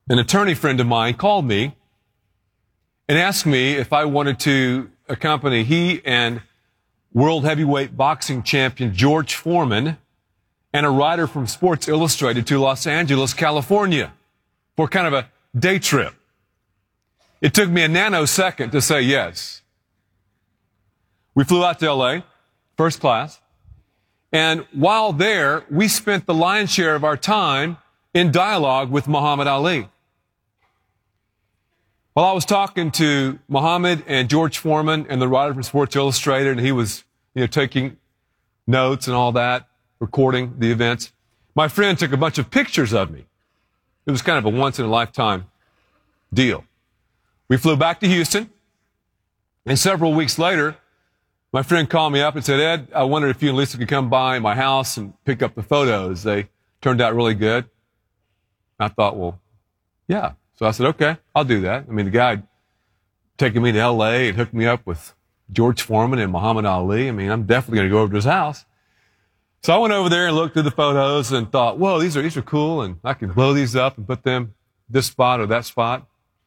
an attorney friend of mine called me and asked me if I wanted to accompany he and world heavyweight boxing champion George Foreman and a writer from Sports Illustrated to Los Angeles, California for kind of a day trip. It took me a nanosecond to say yes. We flew out to LA, first class, and while there, we spent the lion's share of our time in dialogue with Muhammad Ali. While I was talking to Muhammad and George Foreman and the writer from Sports Illustrated, and he was, taking notes and all that, recording the events, my friend took a bunch of pictures of me. It was kind of a once-in-a-lifetime deal. We flew back to Houston, and several weeks later, my friend called me up and said, Ed, I wondered if you and Lisa could come by my house and pick up the photos. They turned out really good. I thought, well, yeah. So I said, okay, I'll do that. I mean, the guy had taken me to L.A. and hooked me up with George Foreman and Muhammad Ali. I mean, I'm definitely going to go over to his house. So I went over there and looked through the photos and thought, whoa, these are cool, and I can blow these up and put them this spot or that spot.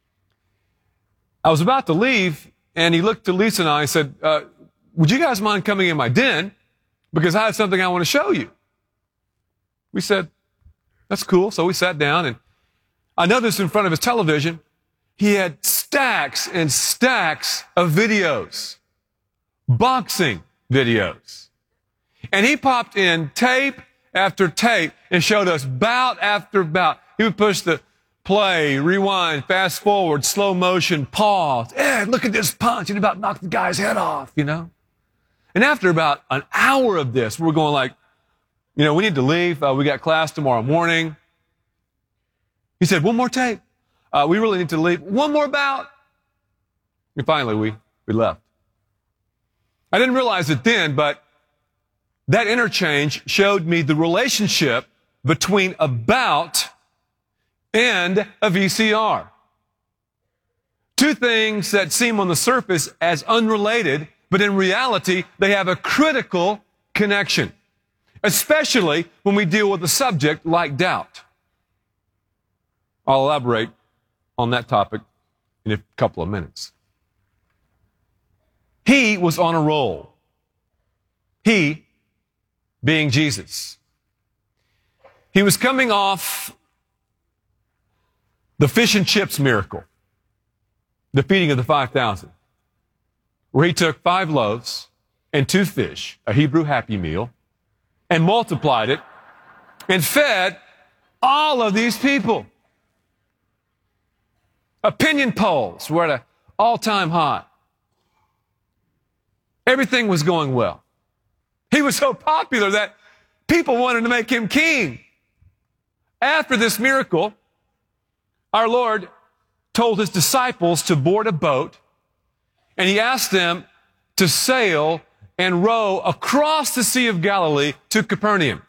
I was about to leave, and he looked to Lisa and I and said, would you guys mind coming in my den? Because I have something I want to show you. We said, that's cool. So we sat down, and I noticed in front of his television, he had stacks and stacks of videos, boxing videos. And he popped in tape after tape and showed us bout after bout. He would push the play, rewind, fast forward, slow motion, pause. Ed, look at this punch. It about knocked the guy's head off, And after about an hour of this, we're going like, we need to leave. We got class tomorrow morning. He said, one more tape. We really need to leave. One more bout. And finally, we left. I didn't realize it then, but that interchange showed me the relationship between a bout and a VCR. Two things that seem on the surface as unrelated, but in reality, they have a critical connection, especially when we deal with a subject like doubt. I'll elaborate on that topic in a couple of minutes. He was on a roll. He being Jesus. He was coming off the fish and chips miracle, the feeding of the 5,000, where he took 5 loaves and 2 fish, a Hebrew Happy Meal, and multiplied it and fed all of these people. Opinion polls were at an all-time high. Everything was going well. He was so popular that people wanted to make him king. After this miracle, our Lord told his disciples to board a boat, and he asked them to sail and row across the Sea of Galilee to Capernaum.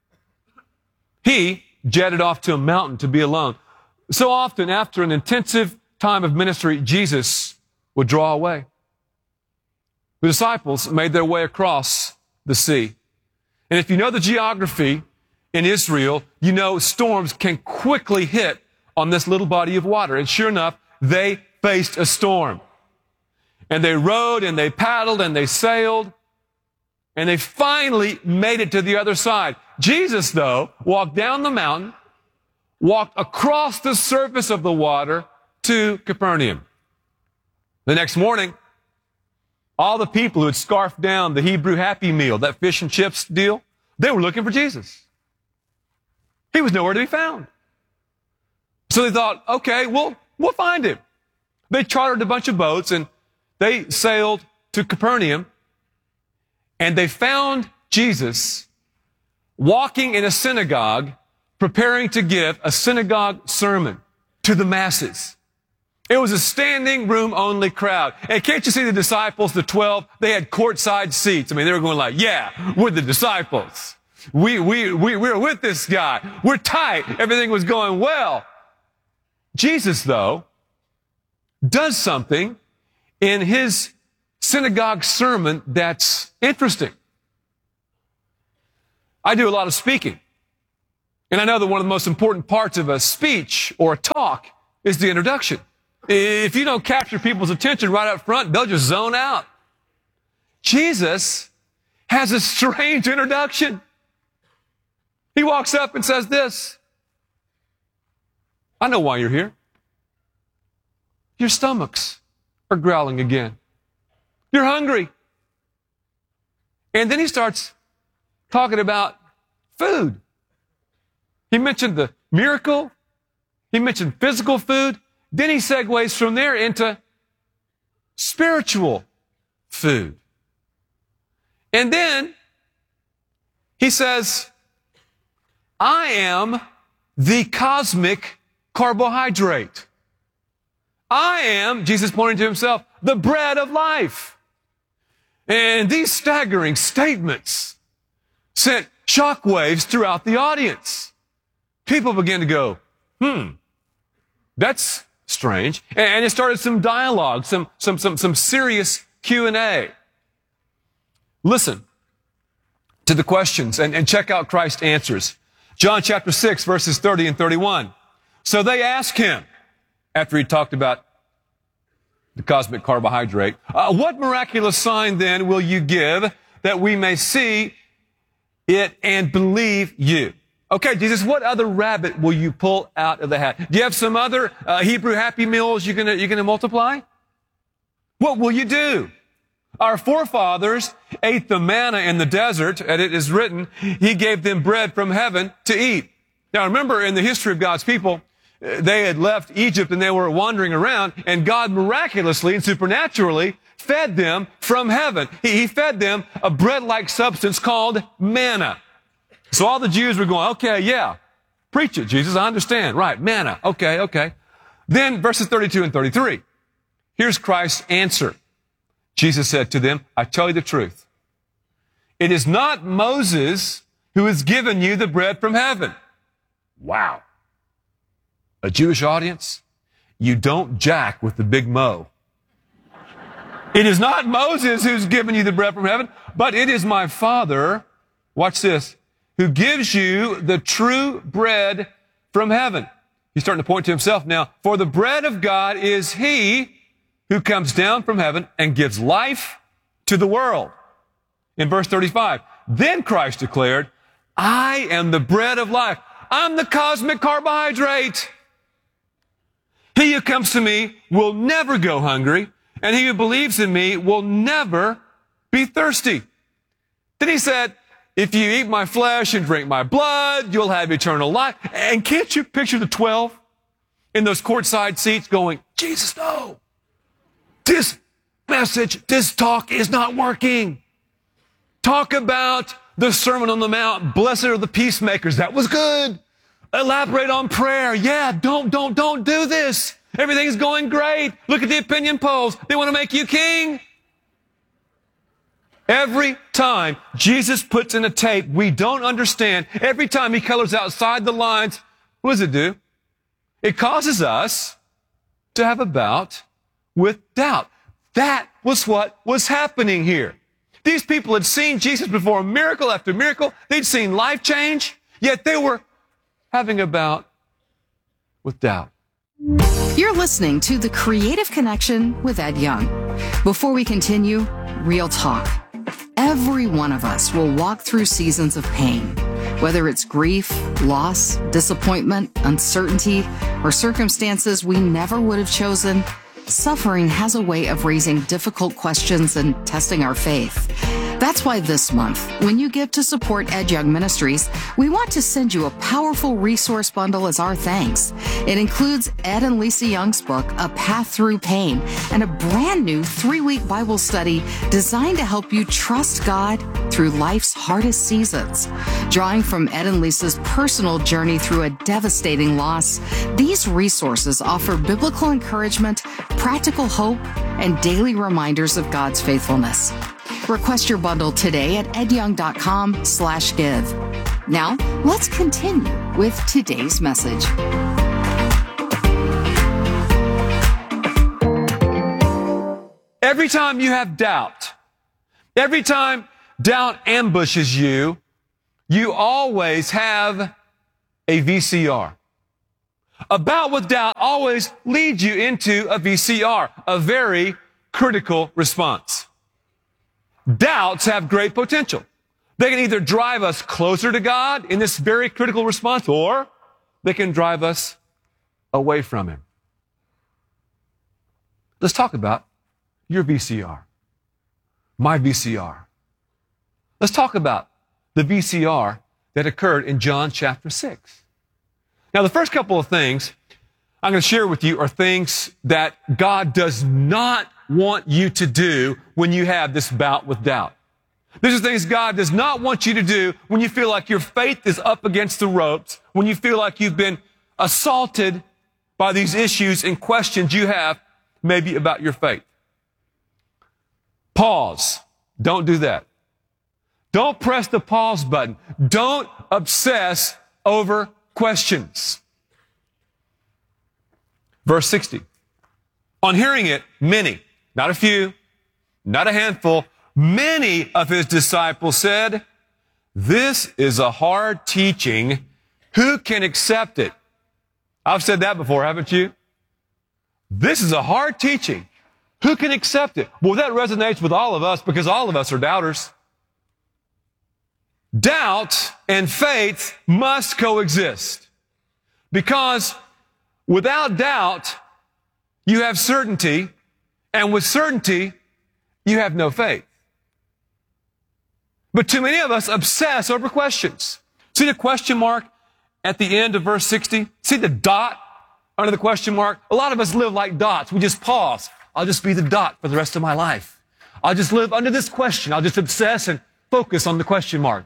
He jetted off to a mountain to be alone. So often, after an intensive time of ministry, Jesus would draw away. The disciples made their way across the sea. And if you know the geography in Israel, you know storms can quickly hit on this little body of water. And sure enough, they faced a storm. And they rowed and they paddled and they sailed. And they finally made it to the other side. Jesus, though, walked down the mountain, walked across the surface of the water to Capernaum. The next morning, all the people who had scarfed down the Hebrew Happy Meal, that fish and chips deal, they were looking for Jesus. He was nowhere to be found. So they thought, okay, we'll find him. They chartered a bunch of boats and they sailed to Capernaum, and they found Jesus walking in a synagogue, preparing to give a synagogue sermon to the masses. It was a standing room only crowd. And can't you see the disciples, the 12, they had courtside seats. I mean, they were going like, yeah, we're the disciples. We're with this guy. We're tight. Everything was going well. Jesus, though, does something in his synagogue sermon that's interesting. I do a lot of speaking. And I know that one of the most important parts of a speech or a talk is the introduction. If you don't capture people's attention right up front, they'll just zone out. Jesus has a strange introduction. He walks up and says this: I know why you're here. Your stomachs are growling again. You're hungry. And then he starts talking about food. He mentioned the miracle. He mentioned physical food. Then he segues from there into spiritual food. And then he says, I am the cosmic carbohydrate. I am, Jesus pointing to himself, the bread of life. And these staggering statements sent shockwaves throughout the audience. People began to go, that's strange. And it started some dialogue, some serious Q&A. Listen to the questions and check out Christ's answers. John chapter 6, verses 30 and 31. So they asked him, after he talked about the cosmic carbohydrate, what miraculous sign then will you give that we may see it and believe you? Okay, Jesus, what other rabbit will you pull out of the hat? Do you have some other Hebrew Happy Meals you're gonna multiply? What will you do? Our forefathers ate the manna in the desert, and it is written, he gave them bread from heaven to eat. Now remember, in the history of God's people, they had left Egypt and they were wandering around, and God miraculously and supernaturally fed them from heaven. He fed them a bread-like substance called manna. So all the Jews were going, okay, yeah, preach it, Jesus, I understand. Right, manna, okay. Then verses 32 and 33. Here's Christ's answer. Jesus said to them, I tell you the truth. It is not Moses who has given you the bread from heaven. Wow. A Jewish audience, you don't jack with the big Mo. It is not Moses who's given you the bread from heaven, but it is my Father, watch this, who gives you the true bread from heaven. He's starting to point to himself now. For the bread of God is he who comes down from heaven and gives life to the world. In verse 35, then Christ declared, I am the bread of life. I'm the cosmic carbohydrate. He who comes to me will never go hungry, and he who believes in me will never be thirsty. Then he said, if you eat my flesh and drink my blood, you'll have eternal life. And can't you picture the 12 in those courtside seats going, Jesus, no. This message, this talk is not working. Talk about the Sermon on the Mount. Blessed are the peacemakers. That was good. Elaborate on prayer. Yeah, don't do this. Everything's going great. Look at the opinion polls. They want to make you king. Every time Jesus puts in a tape we don't understand, every time he colors outside the lines, what does it do? It causes us to have a bout with doubt. That was what was happening here. These people had seen Jesus before, miracle after miracle. They'd seen life change, yet they were having a bout with doubt. You're listening to The Creative Connection with Ed Young. Before we continue, real talk. Every one of us will walk through seasons of pain, whether it's grief, loss, disappointment, uncertainty, or circumstances we never would have chosen. Suffering has a way of raising difficult questions and testing our faith. That's why this month, when you give to support Ed Young Ministries, we want to send you a powerful resource bundle as our thanks. It includes Ed and Lisa Young's book, A Path Through Pain, and a brand new 3-week Bible study designed to help you trust God through life's hardest seasons. Drawing from Ed and Lisa's personal journey through a devastating loss, these resources offer biblical encouragement, practical hope, and daily reminders of God's faithfulness. Request your bundle today at edyoung.com/give. Now, let's continue with today's message. Every time you have doubt, every time doubt ambushes you, you always have a VCR. A bout with doubt always leads you into a VCR, a very critical response. Doubts have great potential. They can either drive us closer to God in this very critical response, or they can drive us away from Him. Let's talk about your VCR, my VCR. Let's talk about the VCR that occurred in John chapter 6. Now, the first couple of things I'm going to share with you are things that God does not want you to do when you have this bout with doubt. These are things God does not want you to do when you feel like your faith is up against the ropes, when you feel like you've been assaulted by these issues and questions you have maybe about your faith. Pause. Don't do that. Don't press the pause button. Don't obsess over questions. Verse 60. On hearing it, many, not a few, not a handful, many of his disciples said, "This is a hard teaching. Who can accept it?" I've said that before, haven't you? This is a hard teaching. Who can accept it? Well, that resonates with all of us because all of us are doubters. Doubt and faith must coexist, because without doubt, you have certainty, and with certainty, you have no faith. But too many of us obsess over questions. See the question mark at the end of verse 60? See the dot under the question mark? A lot of us live like dots. We just pause. I'll just be the dot for the rest of my life. I'll just live under this question. I'll just obsess and focus on the question mark.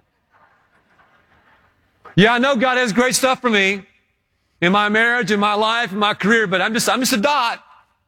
Yeah, I know God has great stuff for me in my marriage, in my life, in my career, but I'm just a dot.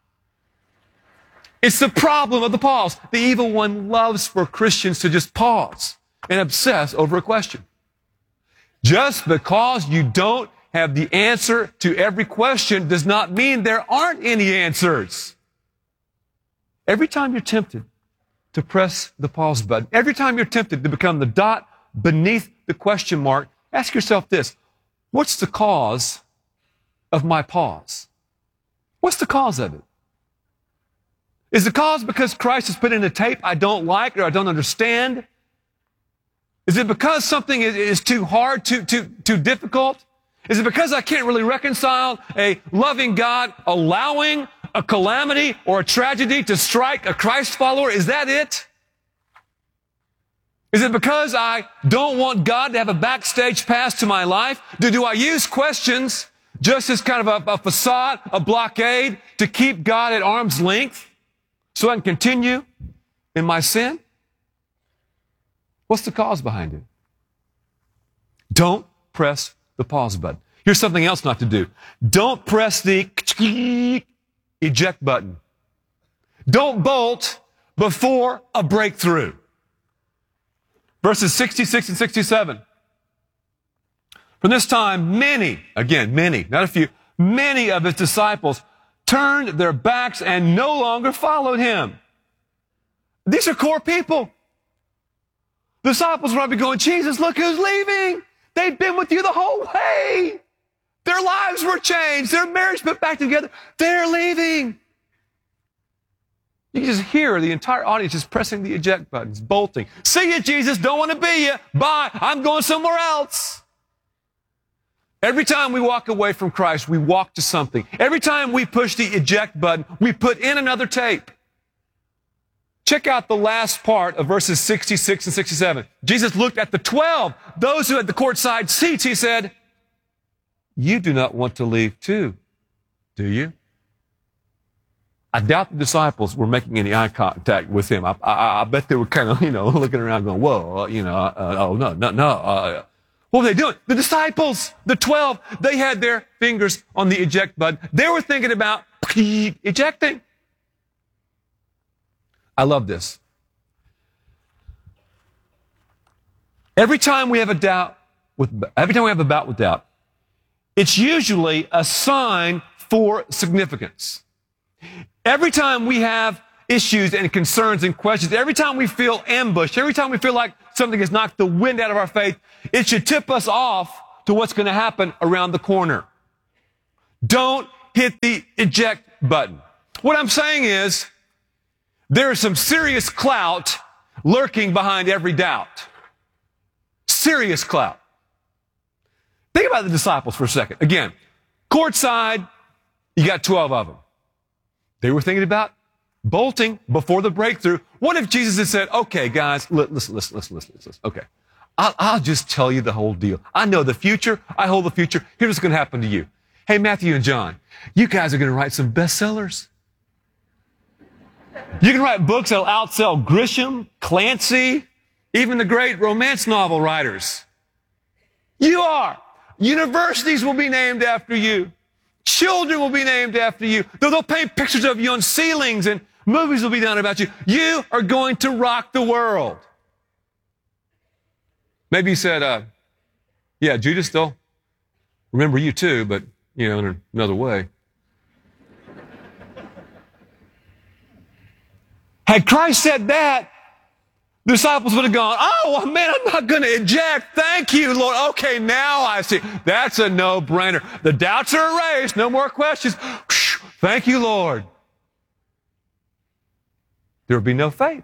It's the problem of the pause. The evil one loves for Christians to just pause and obsess over a question. Just because you don't have the answer to every question does not mean there aren't any answers. Every time you're tempted to press the pause button, every time you're tempted to become the dot beneath the question mark, ask yourself this: what's the cause of my pause? What's the cause of it? Is the cause because Christ has put in a tape I don't like or I don't understand? Is it because something is too hard, too difficult? Is it because I can't really reconcile a loving God allowing a calamity or a tragedy to strike a Christ follower? Is that it? Is it because I don't want God to have a backstage pass to my life? Do I use questions just as kind of a facade, a blockade to keep God at arm's length so I can continue in my sin? What's the cause behind it? Don't press the pause button. Here's something else not to do. Don't press the eject button. Don't bolt before a breakthrough. Verses 66 and 67. From this time, many, again, many, not a few, many of his disciples turned their backs and no longer followed him. These are core people. The disciples were probably going, "Jesus, look who's leaving. They've been with you the whole way. Their lives were changed. Their marriage put back together. They're leaving." You can just hear the entire audience just pressing the eject buttons, bolting. "See you, Jesus. Don't want to be you. Bye. I'm going somewhere else." Every time we walk away from Christ, we walk to something. Every time we push the eject button, we put in another tape. Check out the last part of verses 66 and 67. Jesus looked at the 12, those who had the courtside seats. He said, "You do not want to leave too, do you?" I doubt the disciples were making any eye contact with him. I bet they were kind of, looking around going, "Whoa, oh, no. What were they doing? The disciples, the 12, they had their fingers on the eject button. They were thinking about ejecting. I love this. Every time we have a bout with doubt, it's usually a sign for significance. Every time we have issues and concerns and questions, every time we feel ambushed, every time we feel like something has knocked the wind out of our faith, it should tip us off to what's going to happen around the corner. Don't hit the eject button. What I'm saying is, there is some serious clout lurking behind every doubt. Serious clout. Think about the disciples for a second. Again, courtside, you got 12 of them. They were thinking about bolting before the breakthrough. What if Jesus had said, okay, guys, listen. Okay, I'll just tell you the whole deal. I know the future. I hold the future. Here's what's going to happen to you. Hey, Matthew and John, you guys are going to write some bestsellers. You can write books that'll outsell Grisham, Clancy, even the great romance novel writers. You are. Universities will be named after you. Children will be named after you. They'll paint pictures of you on ceilings and movies will be done about you. You are going to rock the world. Maybe you said, yeah, Judas, they'll remember you too, but, in another way. Had Christ said that, the disciples would have gone, oh, man, I'm not going to eject. Thank you, Lord. Okay, now I see. That's a no-brainer. The doubts are erased. No more questions. Thank you, Lord. There will be no faith.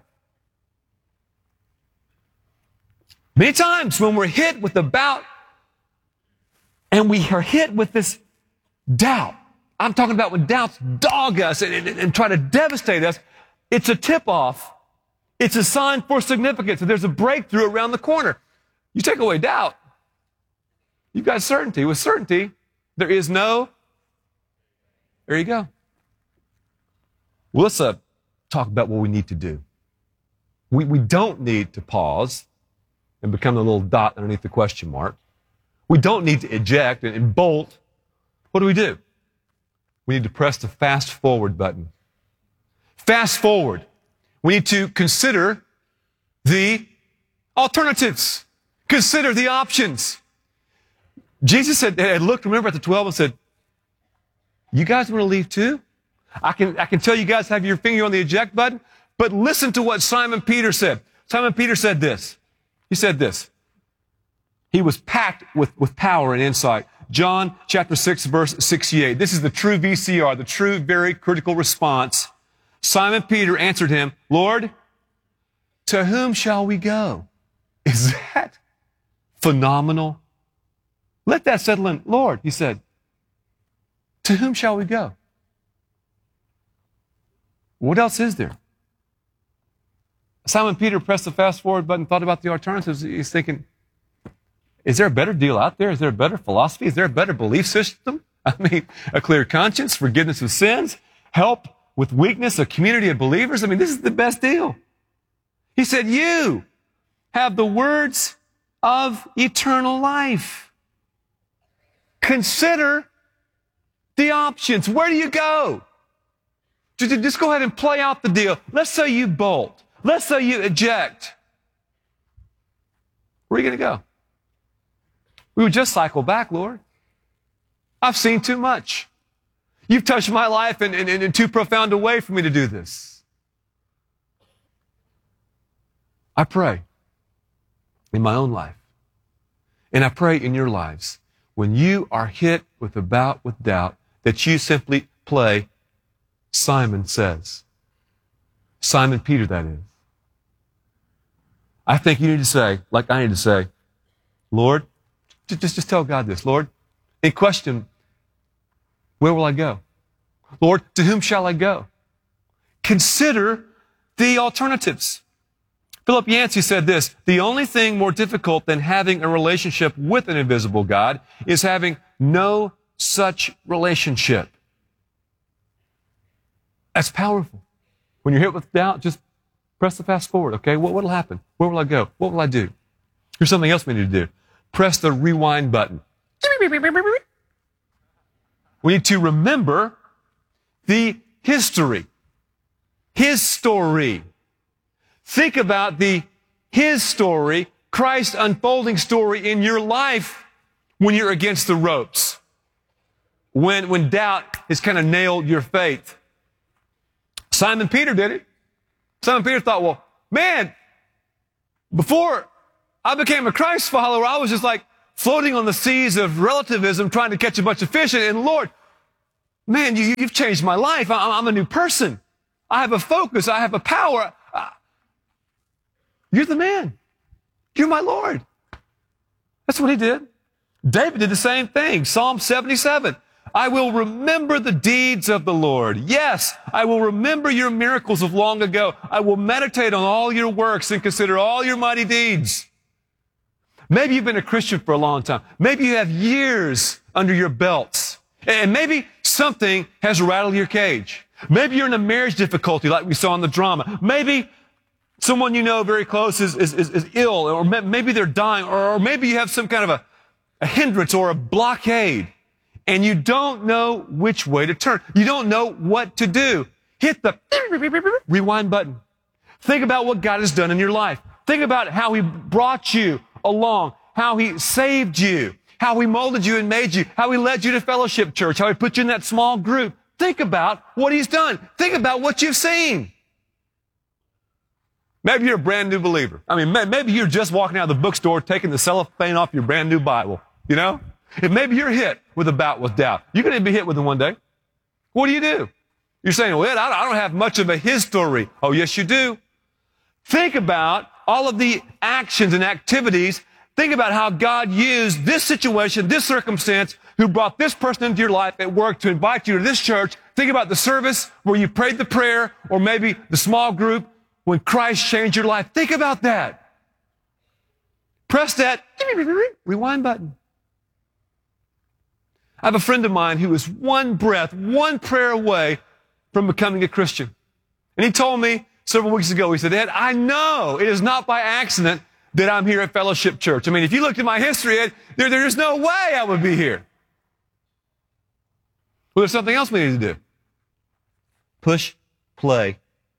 Many times when we're hit with the doubt and we are hit with this doubt, I'm talking about when doubts dog us and try to devastate us, it's a tip-off. It's a sign for significance. There's a breakthrough around the corner. You take away doubt, you've got certainty. With certainty, there is no... There you go. Well, let's talk about what we need to do. We don't need to pause and become the little dot underneath the question mark. We don't need to eject and bolt. What do? We need to press the fast forward button. Fast forward. We need to consider the alternatives. Consider the options. Jesus had looked, remember, at the 12 and said, you guys want to leave too? I can tell you guys have your finger on the eject button, but listen to what Simon Peter said. Simon Peter said this. He said this. He was packed with power and insight. John chapter 6, verse 68. This is the true VCR, the true, very critical response. Simon Peter answered him, Lord, to whom shall we go? Is that phenomenal? Let that settle in. Lord, he said, to whom shall we go? What else is there? Simon Peter pressed the fast forward button, thought about the alternatives. He's thinking, is there a better deal out there? Is there a better philosophy? Is there a better belief system? I mean, a clear conscience, forgiveness of sins, help with weakness, a community of believers. I mean, this is the best deal. He said, you have the words of eternal life. Consider the options. Where do you go? Just go ahead and play out the deal. Let's say you bolt. Let's say you eject. Where are you going to go? We would just cycle back, Lord. I've seen too much. You've touched my life in too profound a way for me to do this. I pray in my own life, and I pray in your lives, when you are hit with a bout with doubt, that you simply play Simon says. Simon Peter, that is. I think you need to say, like I need to say, Lord, just tell God this. Lord, in question, where will I go? Lord, to whom shall I go? Consider the alternatives. Philip Yancey said this, the only thing more difficult than having a relationship with an invisible God is having no such relationship. That's powerful. When you're hit with doubt, just press the fast forward, okay? What will happen? Where will I go? What will I do? Here's something else we need to do. Press the rewind button. We need to remember the history, his story. Think about his story, Christ's unfolding story in your life when you're against the ropes, when doubt has kind of nailed your faith. Simon Peter did it. Simon Peter thought, well, man, before I became a Christ follower, I was just like floating on the seas of relativism trying to catch a bunch of fish. And Lord, man, you've changed my life. I'm a new person. I have a focus. I have a power. You're the man. You're my Lord. That's what he did. David did the same thing. Psalm 77. I will remember the deeds of the Lord. Yes, I will remember your miracles of long ago. I will meditate on all your works and consider all your mighty deeds. Maybe you've been a Christian for a long time. Maybe you have years under your belts. And maybe something has rattled your cage. Maybe you're in a marriage difficulty like we saw in the drama. Maybe someone you know very close is ill, or maybe they're dying, or maybe you have some kind of a hindrance or a blockade, and you don't know which way to turn. You don't know what to do. Hit the rewind button. Think about what God has done in your life. Think about how he brought you along, how he saved you, how he molded you and made you, how he led you to Fellowship Church, how he put you in that small group. Think about what he's done. Think about what you've seen. Maybe you're a brand new believer. I mean, maybe you're just walking out of the bookstore, taking the cellophane off your brand new Bible, you know? And maybe you're hit with a bout with doubt. You're going to be hit with it one day. What do? You're saying, well, I don't have much of a history. Oh, yes, you do. Think about all of the actions and activities. Think about how God used this situation, this circumstance, who brought this person into your life at work to invite you to this church. Think about the service where you prayed the prayer, or maybe the small group when Christ changed your life. Think about that. Press that rewind button. I have a friend of mine who is one breath, one prayer away from becoming a Christian. And he told me several weeks ago, he said, Ed, I know it is not by accident that I'm here at Fellowship Church. I mean, if you looked at my history, Ed, there's no way I would be here. Well, there's something else we need to do. Push play.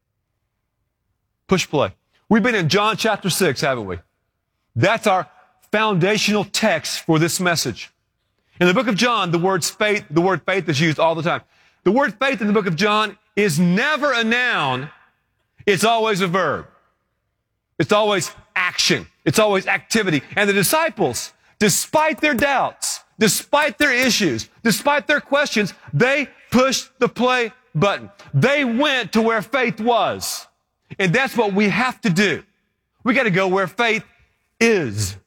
Push play. We've been in John chapter 6, haven't we? That's our foundational text for this message. In the book of John, the word faith is used all the time. The word faith in the book of John is never a noun. It's always a verb. It's always action. It's always activity. And the disciples, despite their doubts, despite their issues, despite their questions, they pushed the play button. They went to where faith was. And that's what we have to do. We got to go where faith is.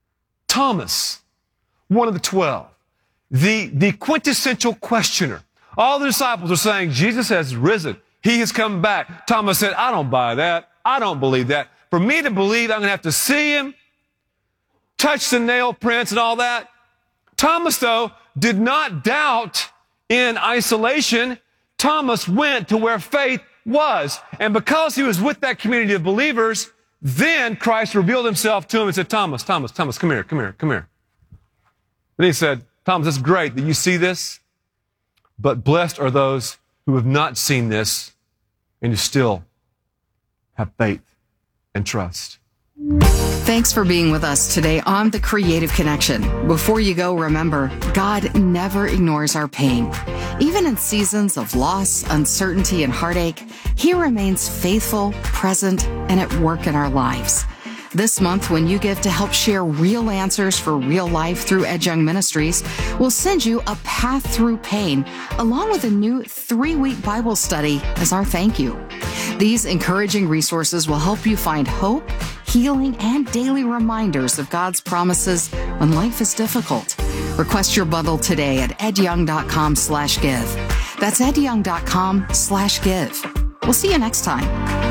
Thomas, one of the 12, the quintessential questioner. All the disciples are saying, Jesus has risen. He has come back. Thomas said, I don't buy that. I don't believe that. For me to believe, I'm going to have to see him, touch the nail prints and all that. Thomas, though, did not doubt in isolation. Thomas went to where faith was. And because he was with that community of believers, then Christ revealed himself to him and said, Thomas, come here. And he said, Thomas, it's great that you see this, but blessed are those who have not seen this and who still have faith and trust. Thanks for being with us today on The Creative Connection. Before you go, remember, God never ignores our pain. Even in seasons of loss, uncertainty, and heartache, He remains faithful, present, and at work in our lives. This month, when you give to help share real answers for real life through Ed Young Ministries, we'll send you a Path Through Pain, along with a new 3-week Bible study as our thank you. These encouraging resources will help you find hope, healing, and daily reminders of God's promises when life is difficult. Request your bundle today at edyoung.com/give. That's edyoung.com/give. We'll see you next time.